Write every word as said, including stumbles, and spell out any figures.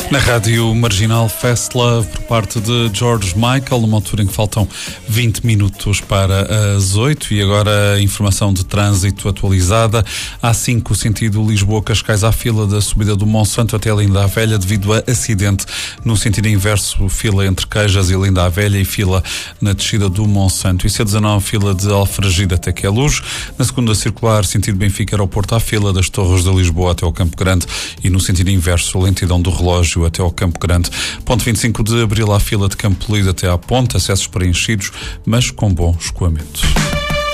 Na Rádio Marginal, Fast Love por parte de George Michael, numa altura em que faltam vinte minutos para as oito. E agora a informação de trânsito atualizada. A cinco, sentido Lisboa-Cascais, à fila da subida do Monsanto até Linda a Velha devido a acidente. No sentido inverso, fila entre Queijas e Linda a Velha e fila na descida do Monsanto. E C dezanove, fila de Alfragide até Queluz. Na segunda circular, sentido Benfica Aeroporto, à fila das Torres de Lisboa até ao Campo Grande. E no sentido inverso, lentidão do relógio até ao Campo Grande. Ponto vinte e cinco de Abril, à fila de Campo Lido até à Ponte, acessos preenchidos, mas com bom escoamento.